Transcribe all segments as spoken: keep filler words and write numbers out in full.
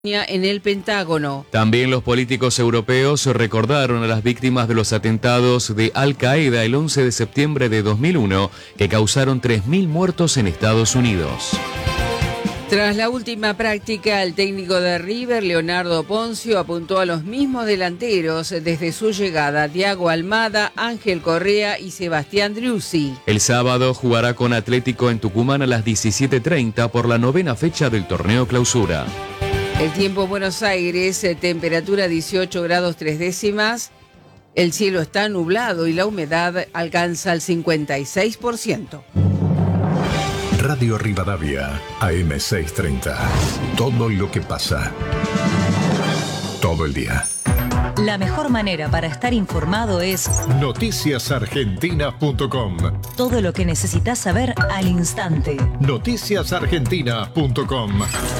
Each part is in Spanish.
en el Pentágono. También los políticos europeos recordaron a las víctimas de los atentados de Al Qaeda el once de septiembre de dos mil uno, que causaron tres mil muertos en Estados Unidos. Tras la última práctica, el técnico de River, Leonardo Ponzio, apuntó a los mismos delanteros desde su llegada: Thiago Almada, Ángel Correa y Sebastián Driussi. El sábado jugará con Atlético en Tucumán a las diecisiete treinta por la novena fecha del torneo Clausura. El tiempo en Buenos Aires, temperatura dieciocho grados tres décimas, el cielo está nublado y la humedad alcanza el cincuenta y seis por ciento. Radio Rivadavia, A M seiscientos treinta. Todo lo que pasa. Todo el día. La mejor manera para estar informado es noticias argentinas punto com. Todo lo que necesitas saber al instante. noticias argentinas punto com.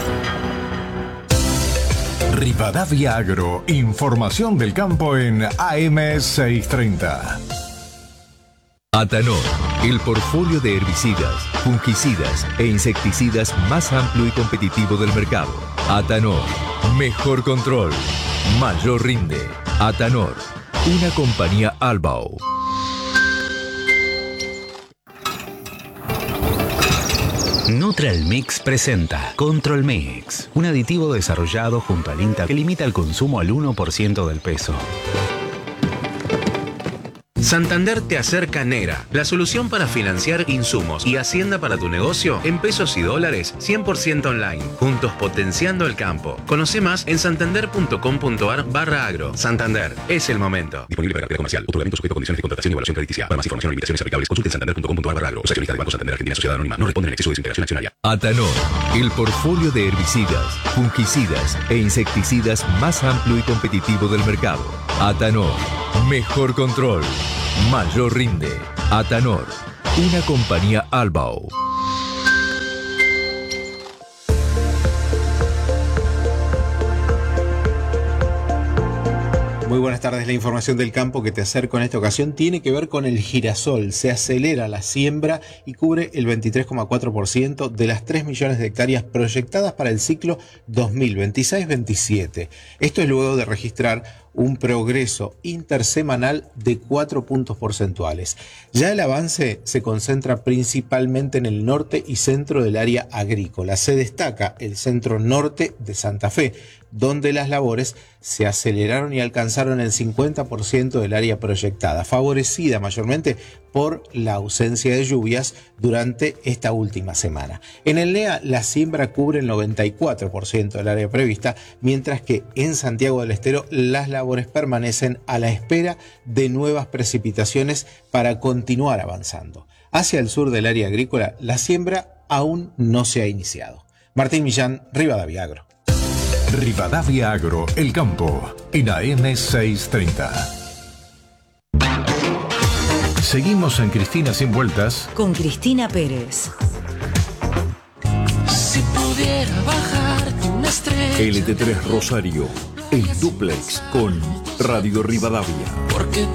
Rivadavia Agro, información del campo en A M seiscientos treinta. Atanor, el portfolio de herbicidas, fungicidas e insecticidas más amplio y competitivo del mercado. Atanor, mejor control, mayor rinde. Atanor, una compañía Albao. Neutral Mix presenta Control Mix, un aditivo desarrollado junto al INTA que limita el consumo al uno por ciento del peso. Santander te acerca Nera, la solución para financiar insumos y hacienda para tu negocio en pesos y dólares cien por ciento online. Juntos potenciando el campo. Conoce más en santander.com.ar barra agro. Santander, es el momento. Disponible para cartera comercial. Otorgamiento sujeto a condiciones de contratación y evaluación crediticia. Para más información o limitaciones aplicables, consulte en santander.com.ar barra agro. Los accionistas del Banco Santander Argentina Sociedad Anónima no responden en exceso de desintegración accionaria. Atanor, el portfolio de herbicidas, fungicidas e insecticidas más amplio y competitivo del mercado. Atanor, mejor control, mayor rinde. Atanor, una compañía Albao. Muy buenas tardes. La información del campo que te acerco en esta ocasión tiene que ver con el girasol. Se acelera la siembra y cubre el veintitrés coma cuatro por ciento de las tres millones de hectáreas proyectadas para el ciclo dos mil veintiséis veintisiete. Esto es luego de registrar un progreso intersemanal de cuatro puntos porcentuales. Ya el avance se concentra principalmente en el norte y centro del área agrícola. Se destaca el centro norte de Santa Fe, donde las labores se aceleraron y alcanzaron el cincuenta por ciento del área proyectada, favorecida mayormente por la ausencia de lluvias durante esta última semana. En el N E A la siembra cubre el noventa y cuatro por ciento del área prevista, mientras que en Santiago del Estero las labores permanecen a la espera de nuevas precipitaciones para continuar avanzando. Hacia el sur del área agrícola, la siembra aún no se ha iniciado. Martín Millán, Rivadavia Agro. Rivadavia Agro, el campo, en A M seiscientos treinta. Seguimos en Cristina Sin Vueltas con Cristina Pérez. Si pudiera bajarte una estrella. L T tres Rosario, el dúplex con Radio Rivadavia. Porque